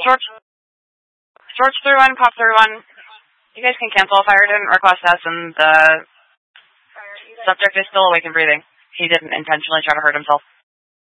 Shorts through one, pop through one. You guys can cancel. Fire didn't request us, and the subject is still awake and breathing. He didn't intentionally try to hurt himself.